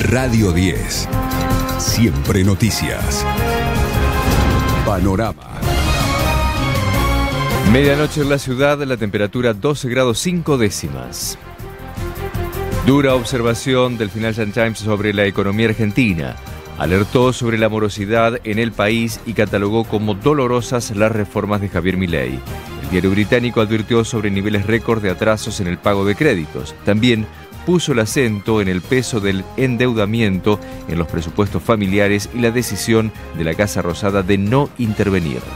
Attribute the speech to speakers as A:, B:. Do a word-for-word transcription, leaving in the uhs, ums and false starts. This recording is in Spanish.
A: Radio diez. Siempre noticias. Panorama.
B: Medianoche en la ciudad, la temperatura doce grados cinco décimas. Dura observación del Financial Times sobre la economía argentina. Alertó sobre la morosidad en el país y catalogó como dolorosas las reformas de Javier Milei. El diario británico advirtió sobre niveles récord de atrasos en el pago de créditos. También puso el acento en el peso del endeudamiento en los presupuestos familiares y la decisión de la Casa Rosada de no intervenir.